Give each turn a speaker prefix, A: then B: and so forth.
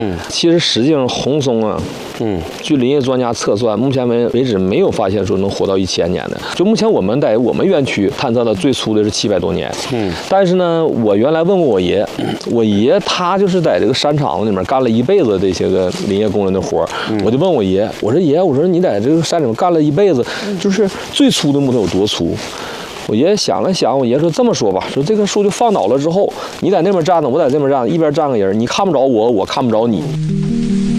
A: 其实实际上红松啊，据林业专家测算，目前为止没有发现说能活到1000年的。就目前我们在我们园区探测的最粗的是700多年。但是呢，我原来问过我爷，我爷他就是在这个山场子里面干了一辈子这些个林业工人的活我就问我爷，我说爷，我说你在这个山里面干了一辈子，就是最粗的木头有多粗？我爷想了想，我爷说这么说吧，说这棵树就放倒了之后，你在那边站着，我在这边站着，一边站个人，你看不着我，我看不着你。